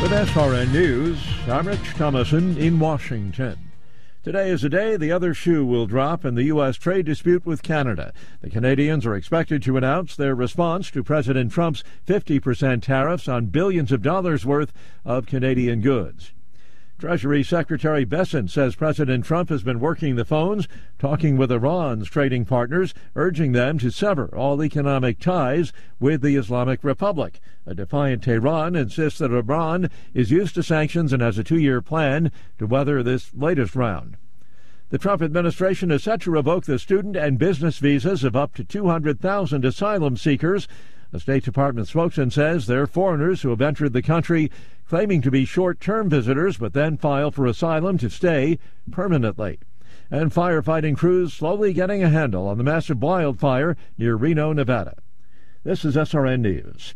With SRN News, I'm Rich Thomason in Washington. Today is a day the other shoe will drop in the U.S. trade dispute with Canada. The Canadians are expected to announce their response to President Trump's 50% tariffs on billions of dollars worth of Canadian goods. Treasury Secretary Bessent says President Trump has been working the phones, talking with Iran's trading partners, urging them to sever all economic ties with the Islamic Republic. A defiant Tehran insists that Iran is used to sanctions and has a 2-year plan to weather this latest round. The Trump administration is set to revoke the student and business visas of up to 200,000 asylum seekers. A State Department spokesman says they're foreigners who have entered the country claiming to be short-term visitors but then file for asylum to stay permanently. And firefighting crews slowly getting a handle on the massive wildfire near Reno, Nevada. This is SRN News.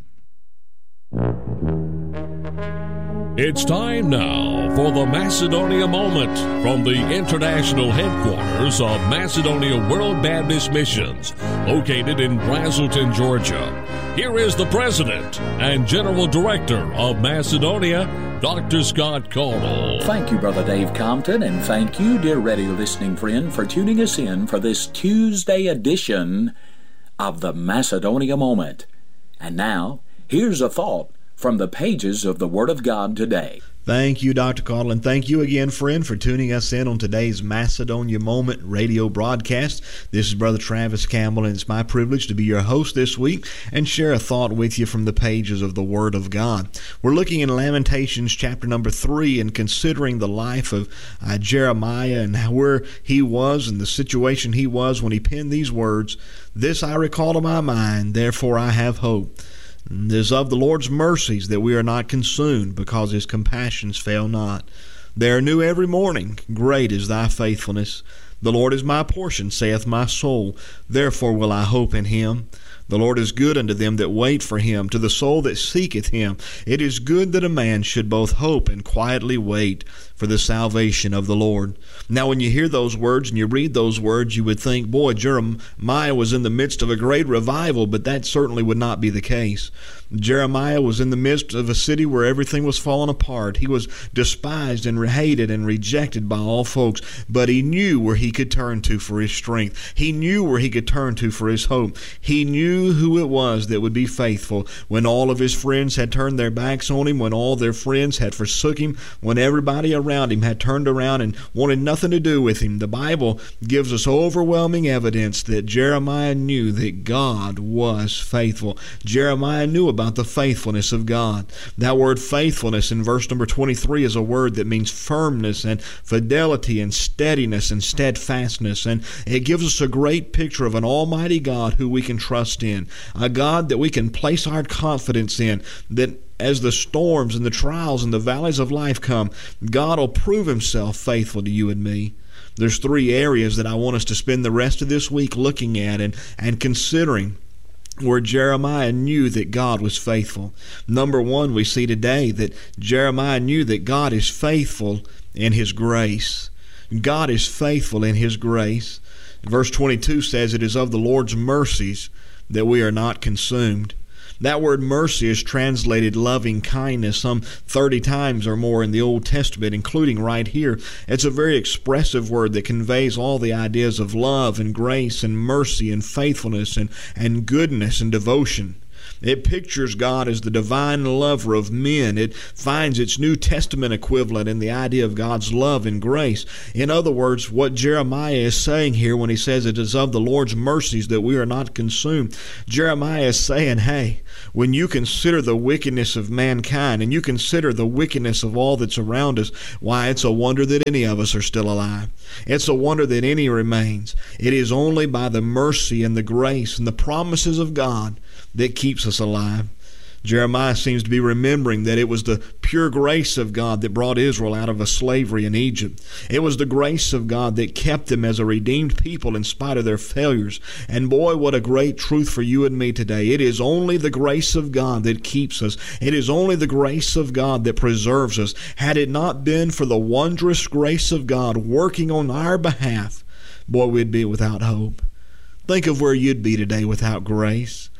It's time now for the Macedonia Moment from the international headquarters of Macedonia World Baptist Missions, located in Braselton, Georgia. Here is the President and General Director of Macedonia, Dr. Scott Caudill. Thank you, Brother Dave Compton, and thank you, dear radio listening friend, for tuning us in for this Tuesday edition of the Macedonia Moment. And now, here's a thought from the pages of the Word of God today. Thank you, Dr. Caudill, and thank you again, friend, for tuning us in on today's Macedonia Moment radio broadcast. This is Brother Travis Campbell, and it's my privilege to be your host this week and share a thought with you from the pages of the Word of God. We're looking in Lamentations chapter number 3 and considering the life of Jeremiah and where he was and the situation he was when he penned these words. This I recall to my mind, therefore I have hope. It is of the Lord's mercies that we are not consumed, because his compassions fail not. They are new every morning. Great is thy faithfulness. The Lord is my portion, saith my soul. Therefore will I hope in him. The Lord is good unto them that wait for him, to the soul that seeketh him. It is good that a man should both hope and quietly wait for the salvation of the Lord. Now, when you hear those words and you read those words, you would think, boy, Jeremiah was in the midst of a great revival, but that certainly would not be the case. Jeremiah was in the midst of a city where everything was falling apart. He was despised and hated and rejected by all folks, but he knew where he could turn to for his strength. He knew where he could turn to for his hope. He knew who it was that would be faithful when all of his friends had turned their backs on him, when all their friends had forsook him, when everybody around him had turned around and wanted nothing to do with him. The Bible gives us overwhelming evidence that Jeremiah knew that God was faithful. Jeremiah knew about the faithfulness of God. That word faithfulness in verse number 23 is a word that means firmness and fidelity and steadiness and steadfastness, and it gives us a great picture of an almighty God who we can trust in, a God that we can place our confidence in, that as the storms and the trials and the valleys of life come, God will prove himself faithful to you and me. There's 3 areas that I want us to spend the rest of this week looking at and considering where Jeremiah knew that God was faithful. Number 1, we see today that Jeremiah knew that God is faithful in his grace. God is faithful in his grace. Verse 22 says, it is of the Lord's mercies that we are not consumed. That word mercy is translated loving kindness some 30 times or more in the Old Testament, including right here. It's a very expressive word that conveys all the ideas of love and grace and mercy and faithfulness and goodness and devotion. It pictures God as the divine lover of men. It finds its New Testament equivalent in the idea of God's love and grace. In other words, what Jeremiah is saying here when he says it is of the Lord's mercies that we are not consumed, Jeremiah is saying, hey, when you consider the wickedness of mankind and you consider the wickedness of all that's around us, why, it's a wonder that any of us are still alive. It's a wonder that any remains. It is only by the mercy and the grace and the promises of God that keeps us alive. Jeremiah seems to be remembering that it was the pure grace of God that brought Israel out of a slavery in Egypt. It was the grace of God that kept them as a redeemed people in spite of their failures. And boy, what a great truth for you and me today. It is only the grace of God that keeps us. It is only the grace of God that preserves us. Had it not been for the wondrous grace of God working on our behalf, boy, we'd be without hope. Think of where you'd be today without grace.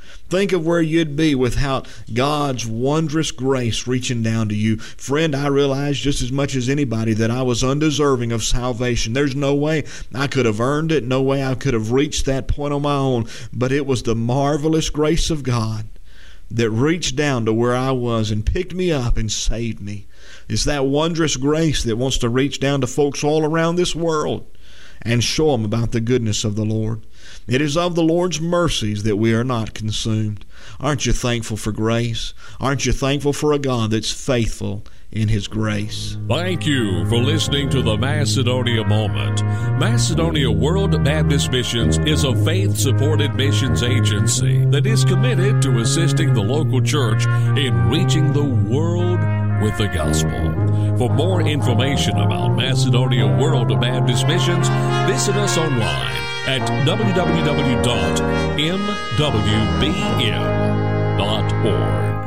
Think of where you'd be without God's wondrous grace reaching down to you. Friend, I realize just as much as anybody that I was undeserving of salvation. There's no way I could have earned it, no way I could have reached that point on my own, but it was the marvelous grace of God that reached down to where I was and picked me up and saved me. It's that wondrous grace that wants to reach down to folks all around this world and show them about the goodness of the Lord. It is of the Lord's mercies that we are not consumed. Aren't you thankful for grace? Aren't you thankful for a God that's faithful in His grace? Thank you for listening to the Macedonia Moment. Macedonia World Baptist Missions is a faith-supported missions agency that is committed to assisting the local church in reaching the world with the gospel. For more information about Macedonia World Baptist Missions, visit us online at www.mwbm.org.